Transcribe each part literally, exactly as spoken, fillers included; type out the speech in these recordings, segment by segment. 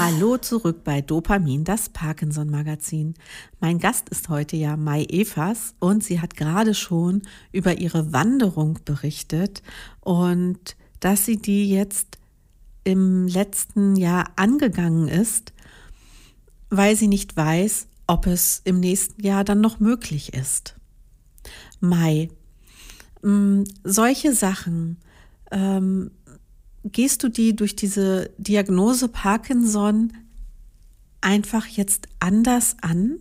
Hallo zurück bei Dopamin, das Parkinson-Magazin. Mein Gast ist heute ja May Evers und sie hat gerade schon über ihre Wanderung berichtet und dass sie die jetzt im letzten Jahr angegangen ist, weil sie nicht weiß, ob es im nächsten Jahr dann noch möglich ist. May, mh, solche Sachen, ähm, gehst du die durch diese Diagnose Parkinson einfach jetzt anders an?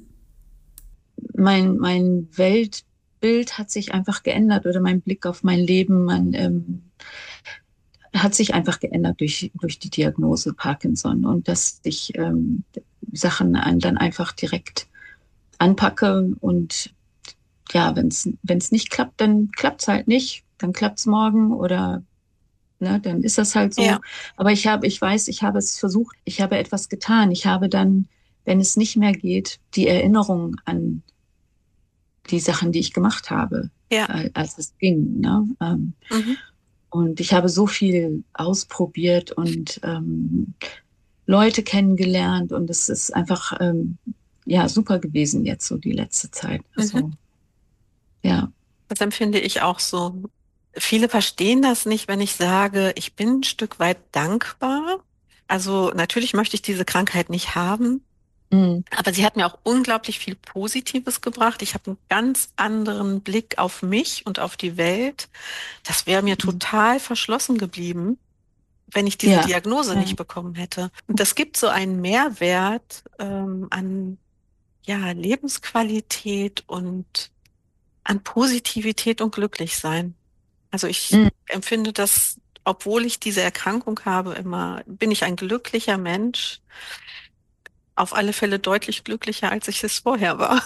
Mein, mein Weltbild hat sich einfach geändert oder mein Blick auf mein Leben mein, ähm, hat sich einfach geändert durch, durch die Diagnose Parkinson und dass ich ähm, Sachen dann einfach direkt anpacke und ja, wenn es wenn es nicht klappt, dann klappt es halt nicht, dann klappt es morgen oder ne, dann ist das halt so. Ja. Aber ich habe, ich weiß, ich habe es versucht, ich habe etwas getan. Ich habe dann, wenn es nicht mehr geht, die Erinnerung an die Sachen, die ich gemacht habe, Ja. äh, als es ging. Ne? Ähm, Mhm. und ich habe so viel ausprobiert und ähm, Leute kennengelernt und es ist einfach ähm, ja super gewesen jetzt so die letzte Zeit. Mhm. Also ja. Das empfinde ich auch so. Viele verstehen das nicht, wenn ich sage, ich bin ein Stück weit dankbar. Also natürlich möchte ich diese Krankheit nicht haben, Mm, aber sie hat mir auch unglaublich viel Positives gebracht. Ich habe einen ganz anderen Blick auf mich und auf die Welt. Das wäre mir mm. total verschlossen geblieben, wenn ich diese Ja, Diagnose nicht ja. bekommen hätte. Und das gibt so einen Mehrwert ähm, an ja, Lebensqualität und an Positivität und Glücklichsein. Also ich Mm. empfinde das, obwohl ich diese Erkrankung habe, immer, bin ich ein glücklicher Mensch, auf alle Fälle deutlich glücklicher, als ich es vorher war.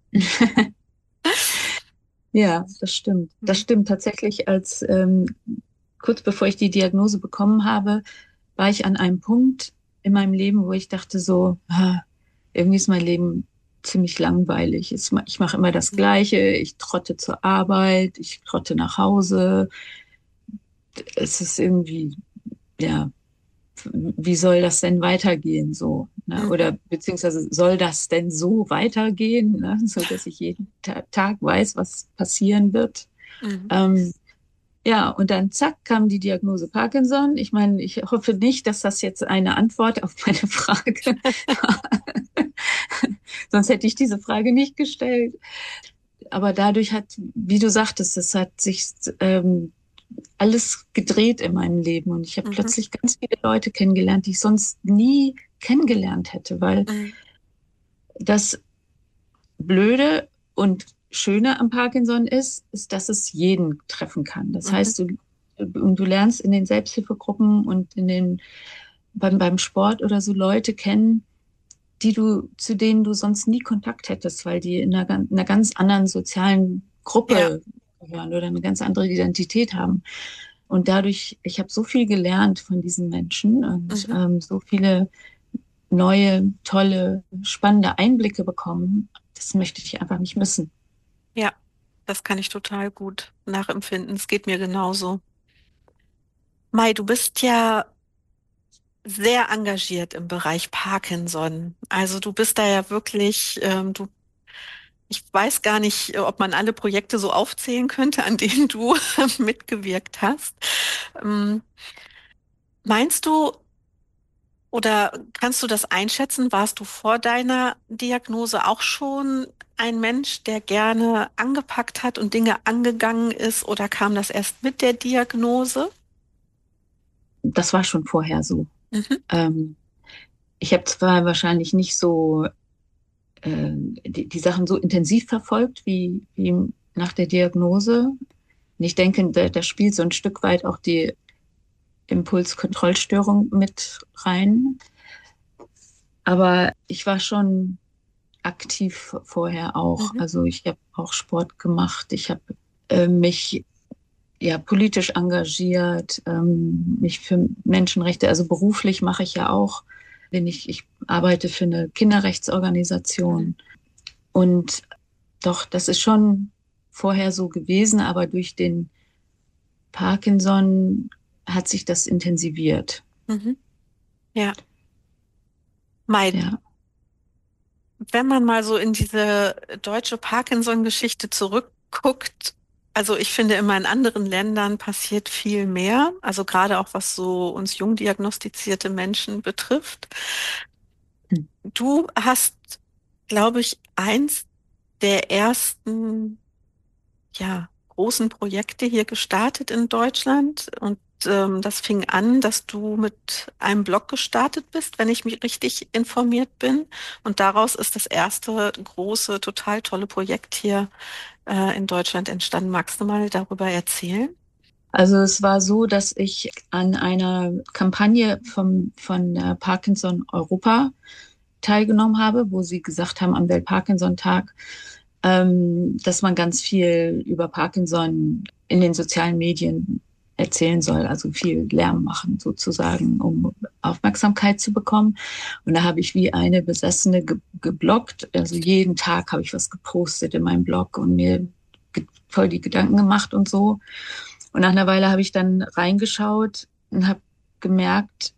Ja, das stimmt. Das Mhm. stimmt tatsächlich. Als ähm, kurz bevor ich die Diagnose bekommen habe, war ich an einem Punkt in meinem Leben, wo ich dachte so, ah, irgendwie ist mein Leben ziemlich langweilig. Es- Ich mache immer das Gleiche. Ich trotte zur Arbeit, ich trotte nach Hause. Es ist irgendwie, ja, wie soll das denn weitergehen so? Ne? Mhm. Oder beziehungsweise soll das denn so weitergehen, ne? So dass ich jeden Ta Tag weiß, was passieren wird. Mhm. Ähm, ja, und dann zack kam die Diagnose Parkinson. Ich meine, ich hoffe nicht, dass das jetzt eine Antwort auf meine Frage war. Sonst hätte ich diese Frage nicht gestellt. Aber dadurch hat, wie du sagtest, es hat sich ähm, alles gedreht in meinem Leben und ich habe Mhm. plötzlich ganz viele Leute kennengelernt, die ich sonst nie kennengelernt hätte, weil Mhm. das Blöde und Schöne am Parkinson ist, ist, dass es jeden treffen kann. Das Mhm. heißt, du, und du lernst in den Selbsthilfegruppen und in den, beim, beim Sport oder so Leute kennen, die du, zu denen du sonst nie Kontakt hättest, weil die in einer, gan- einer ganz anderen sozialen Ja. Gruppe gehören oder eine ganz andere Identität haben. Und dadurch, ich habe so viel gelernt von diesen Menschen und Mhm. ähm, so viele neue, tolle, spannende Einblicke bekommen. Das möchte ich einfach nicht missen. Ja. Das kann ich total gut nachempfinden. Es geht mir genauso. Mai, du bist ja sehr engagiert im Bereich Parkinson. Also du bist da ja wirklich, ähm, du ich weiß gar nicht, ob man alle Projekte so aufzählen könnte, an denen du mitgewirkt hast. Ähm, Meinst du oder kannst du das einschätzen? Warst du vor deiner Diagnose auch schon ein Mensch, der gerne angepackt hat und Dinge angegangen ist, oder kam das erst mit der Diagnose? Das war schon vorher so. Mhm. Ähm, ich habe zwar wahrscheinlich nicht so äh, die, die Sachen so intensiv verfolgt wie, wie nach der Diagnose. Und ich denke, da, da spielt so ein Stück weit auch die Impulskontrollstörung mit rein. Aber ich war schon aktiv vorher auch. Mhm. Also ich habe auch Sport gemacht. Ich habe äh, mich ja politisch engagiert, ähm, mich für Menschenrechte, also beruflich mache ich ja auch, bin ich, ich arbeite für eine Mhm. Kinderrechtsorganisation. Und doch, das ist schon vorher so gewesen, aber durch den Parkinson hat sich das intensiviert. Mhm. Ja. Mai, Ja. wenn man mal so in diese deutsche Parkinson-Geschichte zurückguckt, also ich finde immer in anderen Ländern passiert viel mehr, also gerade auch was so uns jung diagnostizierte Menschen betrifft. Hm. Du hast, glaube ich, eins der ersten, ja, großen Projekte hier gestartet in Deutschland und ähm, das fing an, dass du mit einem Blog gestartet bist, wenn ich mich richtig informiert bin. Und daraus ist das erste große, total tolle Projekt hier äh, in Deutschland entstanden. Magst du mal darüber erzählen? Also es war so, dass ich an einer Kampagne vom, von äh, Parkinson Europa teilgenommen habe, wo sie gesagt haben am Welt-Parkinson-Tag, ähm, dass man ganz viel über Parkinson in den sozialen Medien erzählen soll, also viel Lärm machen sozusagen, um Aufmerksamkeit zu bekommen. Und da habe ich wie eine Besessene ge gebloggt. Also jeden Tag habe ich was gepostet in meinem Blog und mir voll die Gedanken gemacht und so. Und nach einer Weile habe ich dann reingeschaut und habe gemerkt,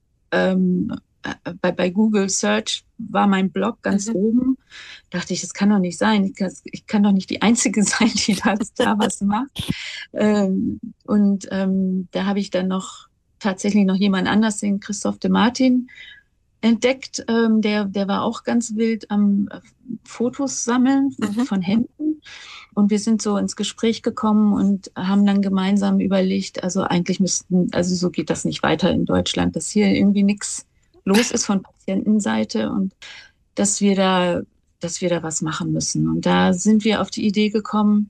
ähm, bei, bei Google Search war mein Blog ganz Mhm. oben. Dachte ich, das kann doch nicht sein. Ich kann, ich kann doch nicht die Einzige sein, die das, da was macht. Ähm, und ähm, da habe ich dann noch tatsächlich noch jemand anders, den Christoph de Martin, entdeckt. Ähm, der, der war auch ganz wild am äh, Fotos sammeln Mhm. von Händen. Und wir sind so ins Gespräch gekommen und haben dann gemeinsam überlegt, also eigentlich müssten, also so geht das nicht weiter in Deutschland, dass hier irgendwie nichts los ist von Patientenseite und dass wir da, dass wir da was machen müssen. Und da sind wir auf die Idee gekommen,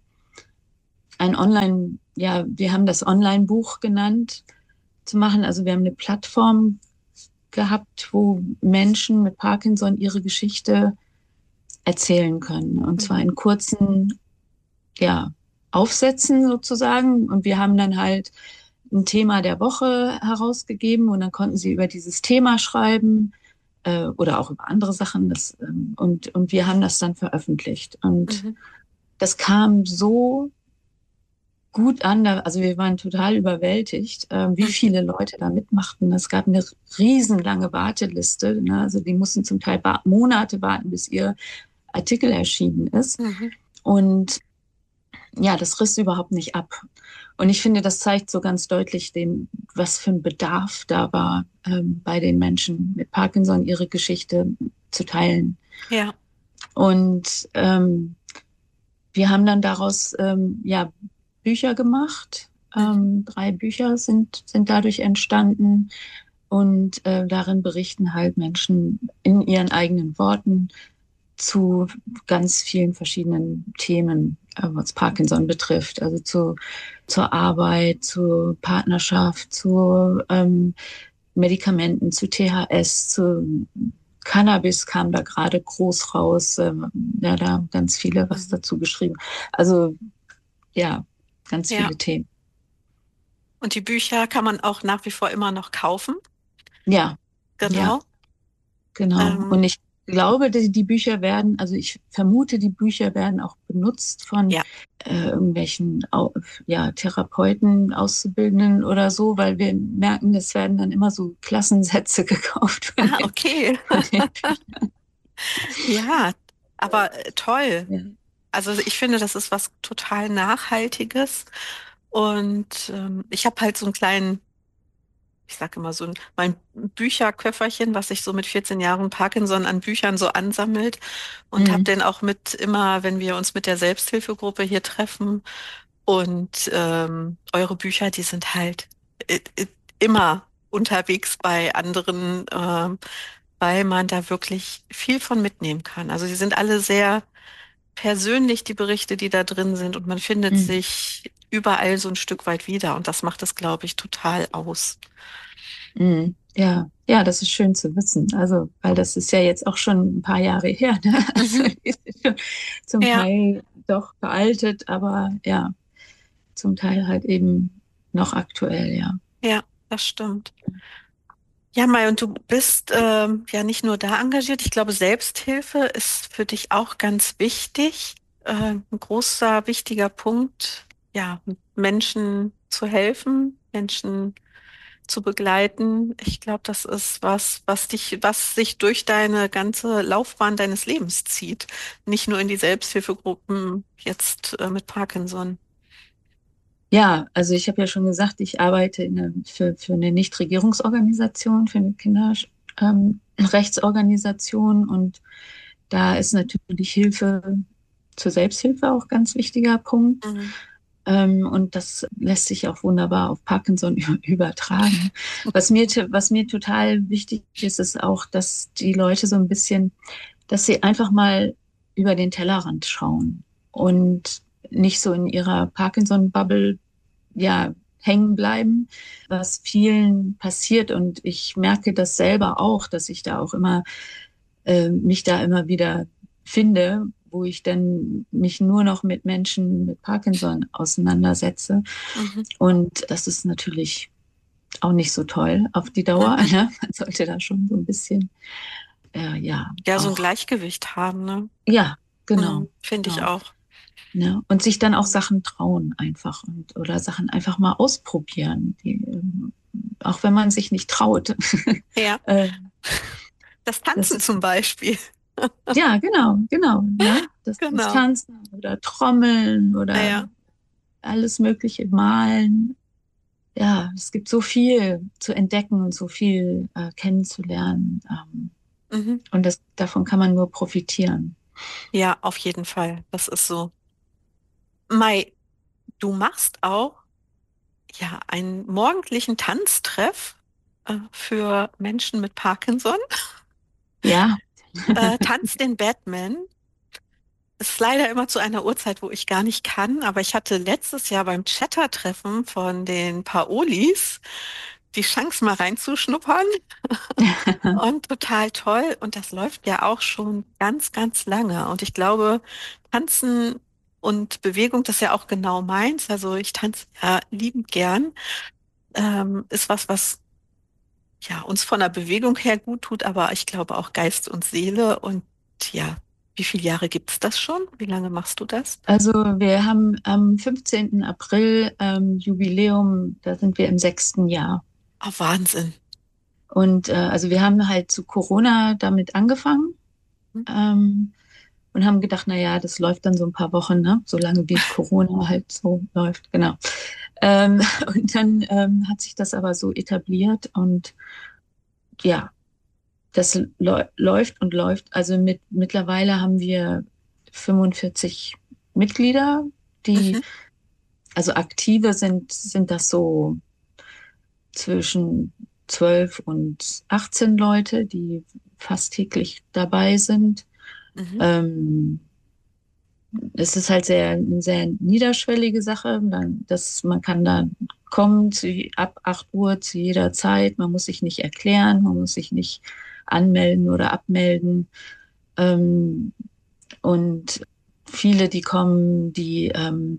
ein Online, ja, wir haben das Online-Buch genannt, zu machen. Also wir haben eine Plattform gehabt, wo Menschen mit Parkinson ihre Geschichte erzählen können. Und zwar Mhm. in kurzen, ja, Aufsätzen sozusagen. Und wir haben dann halt ein Thema der Woche herausgegeben und dann konnten sie über dieses Thema schreiben äh, oder auch über andere Sachen. Das, ähm, und, und wir haben das dann veröffentlicht. Und Mhm. das kam so gut an. Also wir waren total überwältigt, äh, wie Mhm. viele Leute da mitmachten. Es gab eine riesenlange Warteliste. Ne? Also die mussten zum Teil Monate warten, bis ihr Artikel erschienen ist. Mhm. Und ja, das riss überhaupt nicht ab. Und ich finde, das zeigt so ganz deutlich, den, was für ein Bedarf da war, ähm, bei den Menschen mit Parkinson ihre Geschichte zu teilen. Ja. Und ähm, wir haben dann daraus ähm, ja, Bücher gemacht. Mhm. Ähm, drei Bücher sind, sind dadurch entstanden. Und äh, darin berichten halt Menschen in ihren eigenen Worten zu ganz vielen verschiedenen Themen, äh, was Parkinson betrifft. Also zu, zur Arbeit, zur Partnerschaft, zu ähm, Medikamenten, zu T H S, zu Cannabis kam da gerade groß raus. Ähm, ja, da haben ganz viele was Mhm. dazu geschrieben. Also ja, ganz Ja. viele Themen. Und die Bücher kann man auch nach wie vor immer noch kaufen. Ja, ja, Genau. genau. Ähm, Und ich glaube, die, die Bücher werden, also ich vermute, die Bücher werden auch benutzt von ja. äh, irgendwelchen Au- ja, Therapeuten, Auszubildenden oder so, weil wir merken, es werden dann immer so Klassensätze gekauft von Ah, den, okay. von den Büchern. Ja, aber äh, toll. Ja. Also ich finde, das ist was total Nachhaltiges. Und ähm, ich habe halt so einen kleinen, ich sage immer so ein, mein Bücherköfferchen, was sich so mit vierzehn Jahren Parkinson an Büchern so ansammelt. Und habe Mhm. den auch mit immer, wenn wir uns mit der Selbsthilfegruppe hier treffen. Und ähm, eure Bücher, die sind halt äh, äh, immer unterwegs bei anderen, ähm, weil man da wirklich viel von mitnehmen kann. Also sie sind alle sehr persönlich, die Berichte, die da drin sind, und man findet Mhm. sich überall so ein Stück weit wieder. Und das macht es, glaube ich, total aus. Mhm. Ja, ja, das ist schön zu wissen. Also, weil das ist ja jetzt auch schon ein paar Jahre her, ne? Also, Mhm. die ist schon zum Ja, Teil doch veraltet, aber ja, zum Teil halt eben noch aktuell, ja. ja, das stimmt. Ja, Mai, und du bist ähm, ja nicht nur da engagiert. Ich glaube, Selbsthilfe ist für dich auch ganz wichtig. Äh, ein großer, wichtiger Punkt, ja, Menschen zu helfen, Menschen zu begleiten. Ich glaube, das ist was, was dich, was sich durch deine ganze Laufbahn deines Lebens zieht. Nicht nur in die Selbsthilfegruppen jetzt äh, mit Parkinson. Ja, also ich habe ja schon gesagt, ich arbeite in einer, für, für eine Nichtregierungsorganisation, für eine Kinderrechtsorganisation, und da ist natürlich Hilfe zur Selbsthilfe auch ganz wichtiger Punkt. Mhm. Ähm, und das lässt sich auch wunderbar auf Parkinson übertragen. Was mir, was mir total wichtig ist, ist auch, dass die Leute so ein bisschen, dass sie einfach mal über den Tellerrand schauen und nicht so in ihrer Parkinson-Bubble, ja, hängen bleiben, was vielen passiert. Und ich merke das selber auch, dass ich da auch immer, äh, mich da immer wieder finde, wo ich dann mich nur noch mit Menschen mit Parkinson auseinandersetze. Mhm. Und das ist natürlich auch nicht so toll auf die Dauer. Mhm. Ne? Man sollte da schon so ein bisschen, äh, ja, Ja, so ein auch, Gleichgewicht haben, ne? ja, genau, Mhm. Finde ich genau. auch. Ne? Und sich dann auch Sachen trauen einfach, und oder Sachen einfach mal ausprobieren, die, ähm, auch wenn man sich nicht traut. Ja, äh, das das Tanzen ist, zum Beispiel. ja, genau, genau, ne? Das, das Genau. Tanzen oder Trommeln oder Ja. alles Mögliche, Malen. Ja, es gibt so viel zu entdecken und so viel äh, kennenzulernen. Ähm, Mhm. und das, davon kann man nur profitieren. Ja, auf jeden Fall. Das ist so. Mai, du machst auch ja einen morgendlichen Tanztreff äh, für Menschen mit Parkinson. Ja, Äh, Tanz den Batman. Ist leider immer zu einer Uhrzeit, wo ich gar nicht kann, aber ich hatte letztes Jahr beim Chatter-Treffen von den Paolis die Chance mal reinzuschnuppern und total toll. Und das läuft ja auch schon ganz, ganz lange. Und ich glaube, Tanzen und Bewegung, das ist ja auch genau meins. Also ich tanze ja liebend gern. Ähm, ist was, was ja uns von der Bewegung her gut tut, aber ich glaube auch Geist und Seele. Und ja, wie viele Jahre gibt's das schon? Wie lange machst du das? also wir haben am fünfzehnten April ähm, Jubiläum, da sind wir im sechsten Jahr. Ah, Wahnsinn. Und äh, also wir haben halt zu Corona damit angefangen, Hm? ähm, und haben gedacht, na ja, das läuft dann so ein paar Wochen, ne? Solange wie Corona halt so läuft, genau. Ähm, und dann ähm, hat sich das aber so etabliert, und ja, das läu- läuft und läuft. Also mit, mittlerweile haben wir fünfundvierzig Mitglieder, die, Mhm. also aktive sind, sind das so zwischen zwölf und achtzehn Leute, die fast täglich dabei sind. Mhm. Ähm, Es ist halt sehr, eine sehr niederschwellige Sache, dass man kann da kommen zu, ab acht Uhr zu jeder Zeit. Man muss sich nicht erklären, man muss sich nicht anmelden oder abmelden. Ähm, und viele, die kommen, die, ähm,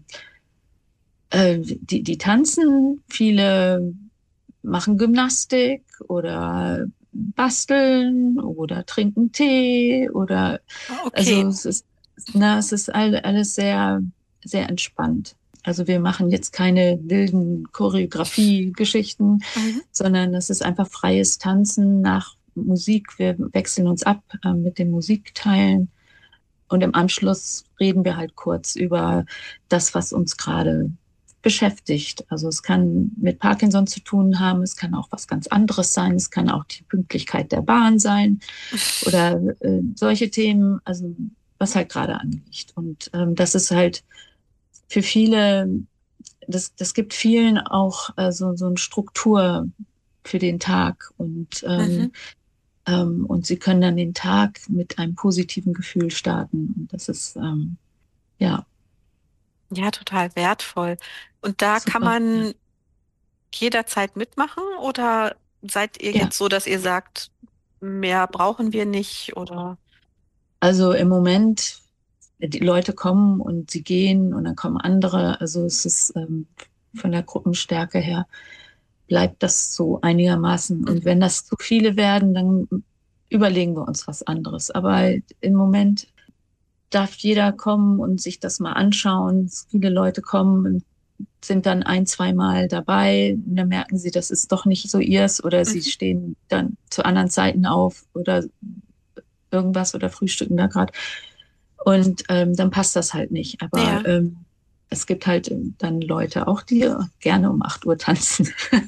äh, die, die tanzen, viele machen Gymnastik oder basteln oder trinken Tee oder, Ah, also okay. es ist, na, es ist all, alles sehr, sehr entspannt. Also wir machen jetzt keine wilden Choreografie-Geschichten, Mhm. sondern es ist einfach freies Tanzen nach Musik. Wir wechseln uns ab äh, mit den Musikteilen, und im Anschluss reden wir halt kurz über das, was uns gerade beschäftigt. Also es kann mit Parkinson zu tun haben, es kann auch was ganz anderes sein, es kann auch die Pünktlichkeit der Bahn sein oder äh, solche Themen, also was halt gerade anliegt. Und ähm, das ist halt für viele, das, das gibt vielen auch äh, so, so eine Struktur für den Tag, und ähm, Mhm. ähm, und sie können dann den Tag mit einem positiven Gefühl starten. Und das ist, ähm, ja, Ja, total wertvoll. Und da kann super. Ja. man jederzeit mitmachen oder seid ihr Ja, jetzt so, dass ihr sagt, mehr brauchen wir nicht oder? also im Moment, die Leute kommen und sie gehen und dann kommen andere. Also es ist ähm, von der Gruppenstärke her bleibt das so einigermaßen. Und Mhm. wenn das zu viele werden, dann überlegen wir uns was anderes. Aber im Moment darf jeder kommen und sich das mal anschauen. Viele Leute kommen und sind dann ein, zweimal dabei. Und dann merken sie, das ist doch nicht so ihrs oder sie Mhm. stehen dann zu anderen Zeiten auf oder irgendwas oder frühstücken da gerade. Und ähm, dann passt das halt nicht. Aber Ja. ähm, es gibt halt dann Leute auch, die gerne um acht Uhr tanzen.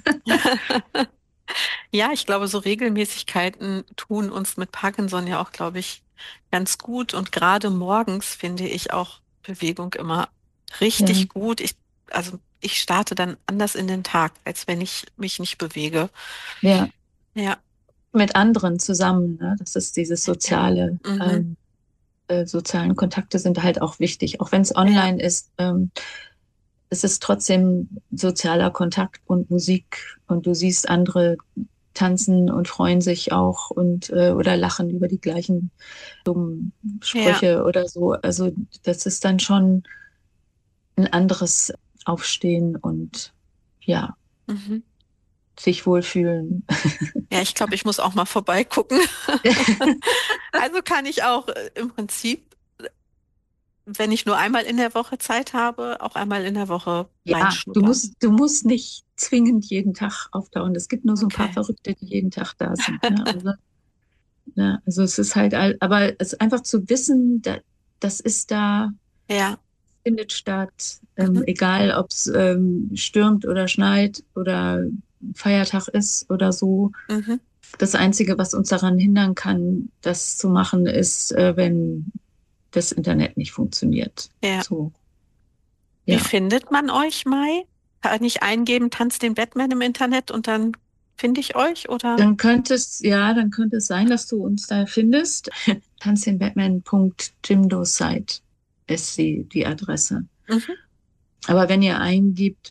Ja, ich glaube, so Regelmäßigkeiten tun uns mit Parkinson ja auch, glaube ich, ganz gut. Und gerade morgens finde ich auch Bewegung immer Ja, richtig gut. Ich, also ich starte dann anders in den Tag, als wenn ich mich nicht bewege. ja, Ja, mit anderen zusammen. Ne? Das ist dieses ja. soziale, Mhm. ähm, äh, sozialen Kontakte sind halt auch wichtig. Auch wenn es Ja, online ist, ähm, es ist trotzdem sozialer Kontakt und Musik und du siehst andere tanzen und freuen sich auch und äh, oder lachen über die gleichen dummen ja. Sprüche oder so. Also das ist dann schon ein anderes Aufstehen und ja, Mhm. sich wohlfühlen. Ja, ich glaube, ich muss auch mal vorbeigucken. Also kann ich auch äh, im Prinzip, wenn ich nur einmal in der Woche Zeit habe, auch einmal in der Woche Ja, du reinschnuppern. musst, du musst nicht zwingend jeden Tag auftauchen. Es gibt nur so ein paar Okay. Verrückte, die jeden Tag da sind. Ne? Also, ne? Also es ist halt, all- aber es ist einfach zu wissen, da, das ist da, Ja. findet statt, ähm, Mhm. egal ob es ähm, stürmt oder schneit oder Feiertag ist oder so. Mhm. Das Einzige, was uns daran hindern kann, das zu machen, ist, äh, wenn das Internet nicht funktioniert. Ja. So, Wie ja. findet man euch, Mai? Kann ich eingeben, tanzt den Batman im Internet und dann finde ich euch oder? Dann könnte es, ja, dann könnte es sein, dass du uns da findest. tanzdenbatman punkt jimdosite ist die, die Adresse. Mhm. Aber wenn ihr eingibt